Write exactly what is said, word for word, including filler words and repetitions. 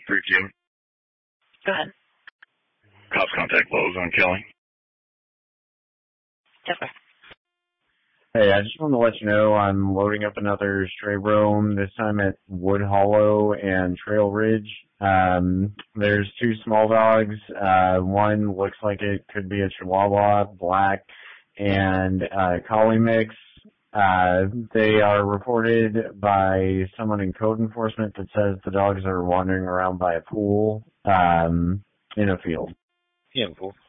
three Q. Go ahead. Cops contact Lowe's on Kelly. Okay. Hey, I just want to let you know I'm loading up another stray roam, this time at Wood Hollow and Trail Ridge. Um, there's two small dogs. Uh, one looks like it could be a Chihuahua, black, and uh, collie mix. Uh, they are reported by someone in code enforcement that says the dogs are wandering around by a pool um, in a field. Yeah, pool.